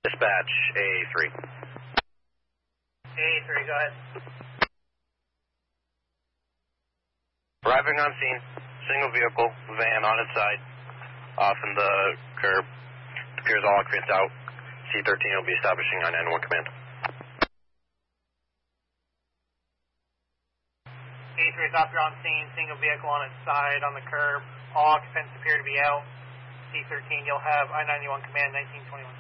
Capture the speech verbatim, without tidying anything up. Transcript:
Dispatch, A three. A three, go ahead. Arriving on scene, single vehicle, van on its side, off in the curb. Appears all occupants out. C thirteen will be establishing on N one command. A three is officer on scene, single vehicle on its side, on the curb. All occupants appear to be out. C thirteen, you'll have I ninety-one command, nineteen twenty-one.